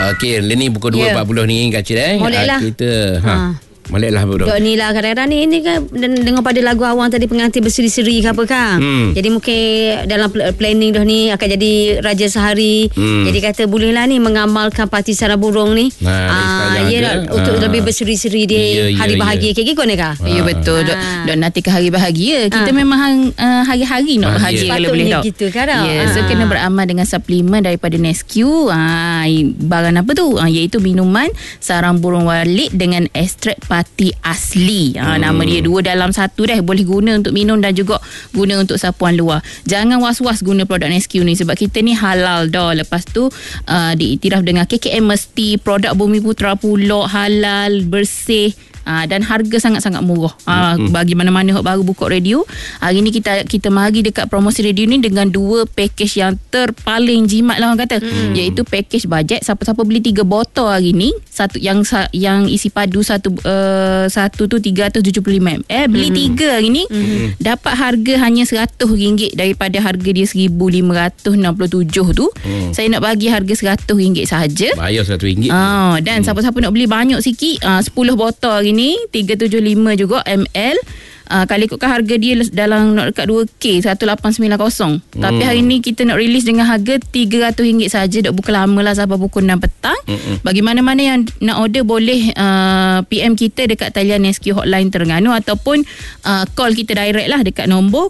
Okey, ni pukul 2.40 ni Kak Molek lah. Kita molek lah bro. Dok ni lah kadang-kadang ni kan dengar pada lagu awang tadi pengantin berseri-seri ke apa kan. Jadi mungkin dalam planning dah ni akan jadi raja sehari. Jadi kata bolehlah ni mengamalkan parti sarang burung ni. Untuk lebih berseri-seri dia hari bahagia kayak gitu ni kah? Ya betul. Dok nanti ke hari bahagia. Kita memang hari-hari nak bahagia kalau boleh dok. Gitu kan. So kena beramal dengan suplemen daripada Nesque. Barang apa tu? Iaitu minuman sarang burung walit dengan ekstrak pati asli. Nama dia 2 dalam 1 dah. Boleh guna untuk minum dan juga guna untuk sapuan luar. Jangan was-was guna produk Nesque ni sebab kita ni halal dah. Lepas tu diiktiraf dengan KKM mesti, produk Bumi Putra pula halal, bersih. Dan harga sangat-sangat murah. Bagi mana-mana hok baru buka radio, hari ni kita mari dekat promosi radio ni dengan 2 package yang terpaling jimat lah orang kata. Iaitu package bajet. Siapa-siapa beli 3 botol hari ni, satu yang isi padu satu tu 375 ml, beli 3 hari ni dapat harga hanya RM100 daripada harga dia RM1,567 tu. Saya nak bagi harga RM100 sahaja. Bayar RM100. Dan siapa-siapa nak beli banyak sikit, 10 botol hari ni 375 juga ml. Kalau ikutkan harga dia dalam nak dekat 2K 1890. Tapi hari ni kita nak release dengan harga RM300 saja. Dah buka lama lah sampai pukul 6 petang. Bagi mana-mana yang nak order boleh PM kita dekat talian Nesque hotline Terengganu ataupun call kita direct lah dekat nombor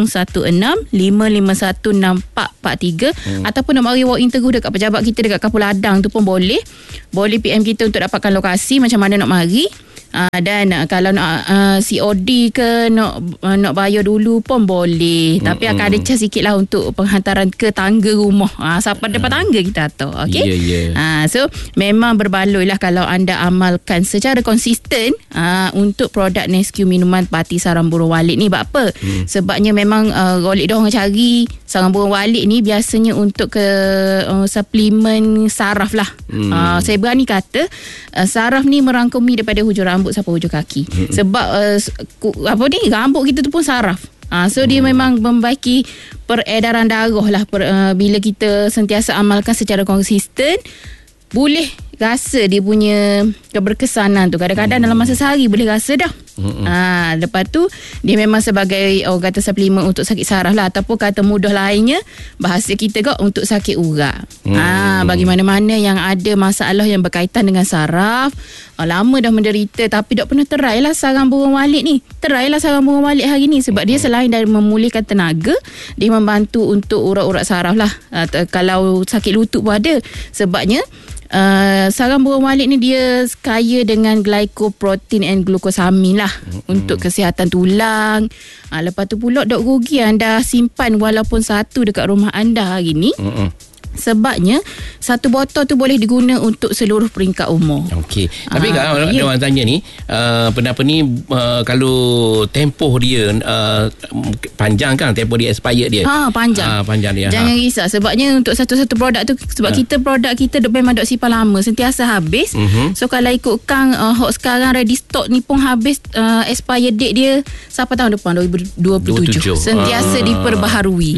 016-551-6443 ataupun nak mari walk in terus dekat pejabat kita dekat Kapul Ladang tu pun boleh. Boleh PM kita untuk dapatkan lokasi macam mana nak mari. Dan kalau nak COD ke nak bayar dulu pun boleh. Tapi akan ada cas sikit lah untuk penghantaran ke tangga rumah. Siapa dapat tangga kita atur. Okay? So memang berbaloi lah kalau anda amalkan secara konsisten untuk produk Nesque minuman parti sarang burung walit ni. Sebab apa? Sebabnya memang rolik dah orang cari sarang burung walit ni biasanya untuk ke suplemen saraf lah. Saya berani kata saraf ni merangkumi daripada hujung rambut sampai hujung kaki. Sebab rambut kita tu pun saraf. So dia memang membaiki peredaran darah lah. Bila kita sentiasa amalkan secara konsisten, boleh rasa dia punya keberkesanan tu. Kadang-kadang dalam masa sehari boleh rasa dah. Lepas tu dia memang sebagai orang kata suplemen untuk sakit saraf lah, ataupun kata mudah lainnya bahasa kita kok untuk sakit urat. Bagi mana-mana yang ada masalah yang berkaitan dengan saraf, lama dah menderita tapi tak pernah try lah sarang burung walit ni. Try lah sarang burung walit hari ni sebab dia selain dari memulihkan tenaga, dia membantu untuk urat-urat saraf lah. Kalau sakit lutut pun ada. Sebabnya sarang burung walit ni dia kaya dengan glycoprotein and glucosamine lah untuk kesihatan tulang. Lepas tu pula dok rugi anda simpan walaupun satu dekat rumah anda hari ni. Sebabnya satu botol tu boleh diguna untuk seluruh peringkat umur. Okey. Tapi kalau ada orang tanya ni, pendapat ni kalau tempoh dia panjang kan, tempoh dia expired dia. Panjang. Panjang dia. Jangan risau sebabnya untuk satu-satu produk tu sebab produk kita memang dok simpan lama, sentiasa habis. So kalau ikutkan hot sekarang ready stock ni pun habis, expired date dia sampai tahun depan 2027. Sentiasa diperbaharui.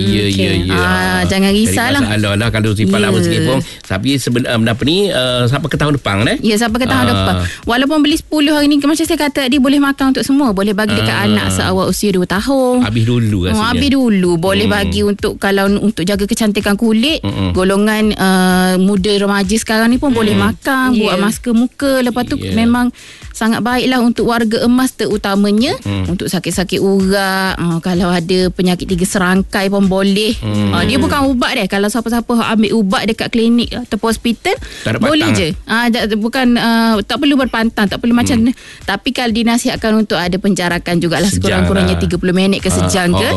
Ya. Jangan risaulah. Masalah lah kalau simpan lama sikit pun. Tapi apa ni sampai ke tahun depan Ya, sampai ke tahun depan. Walaupun beli 10 hari ni macam saya kata dia boleh makan untuk semua. Boleh bagi dekat anak seawal usia 2 tahun. Habis dulu rasanya. Habis dulu. Boleh bagi untuk kalau untuk jaga kecantikan kulit. Golongan muda remaja sekarang ni pun boleh makan. Buat masker muka. Lepas tu memang sangat baiklah untuk warga emas terutamanya. Untuk sakit-sakit urat. Kalau ada penyakit 3 serangkai pun boleh. Dia bukan ubat deh. Kalau siapa-siapa ambil ubat dekat klinik ataupun hospital boleh je. Bukan tak perlu berpantang, tak perlu macam. Tapi kalau dinasihatkan untuk ada penjarakan jugalah sekurang-kurangnya 30 minit ke sejam ke.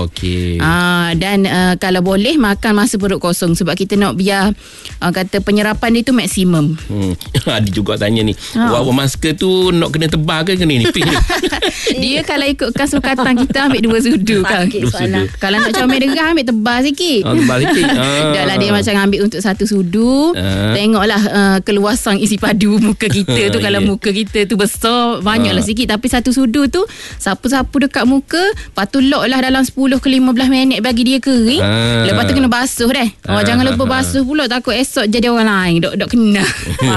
Dan kalau boleh makan masa perut kosong sebab kita nak biar kata penyerapan dia tu maksimum. Ada juga tanya ni, buat masker tu nak kena tebal ke kena nipis? Dia kalau ikutkan sukatan kita ambil 2 sudu kan. Kalau nak comel derah ambil tebal sikit. Tebal sikit. Dah lah dia macam ambil untuk satu sudu. Tengoklah keluasan isi padu muka kita tu. Kalau muka kita tu besar, banyaklah sikit. Tapi satu sudu tu sapu-sapu dekat muka, lepas tu lock lah dalam 10 ke 15 minit bagi dia kering. Lepas tu kena basuh deh. Jangan lupa basuh pula, takut esok jadi orang lain dok kena.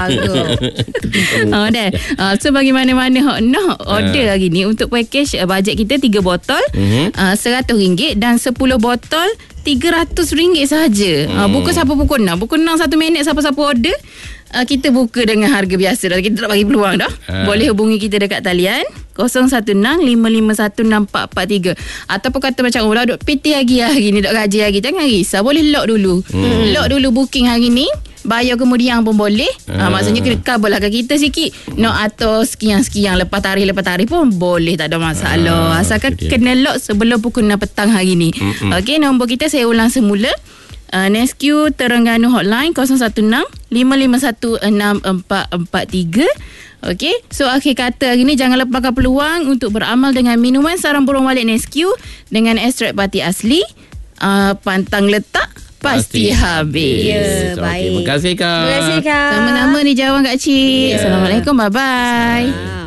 Bagus. So bagi mana-mana hok nak order hari ni untuk package bajet kita 3 botol RM100 dan 10 botol RM300 sahaja. Buku siapa pukul 6. Pukul 6 1 minit siapa-siapa order, kita buka dengan harga biasa dah. Kita tak bagi peluang dah. Boleh hubungi kita dekat talian 0165516443. Ataupun kata macam duk PT hari ni, duk gaji hari, jangan risau, boleh lock dulu. Lock dulu booking hari ni, bayar kemudian pun boleh. Maksudnya kena coverlah kat kita sikit. Atau sekian-sekian lepas tarikh pun boleh, tak ada masalah. Asalkan kena lock sebelum pukul 6 petang hari ni. Okey, nombor kita saya ulang semula. Nesque Terengganu hotline 0165516443. Okey, so akhir kata hari ni, jangan lepaskan peluang untuk beramal dengan minuman sarang burung walet Nesque dengan ekstrak pati asli. Pantang letak, pasti habis. Ya, baik. Terima kasih Kak. Terima kasih Kak. Sama-sama ni jawab Kak Cik. Assalamualaikum, bye-bye.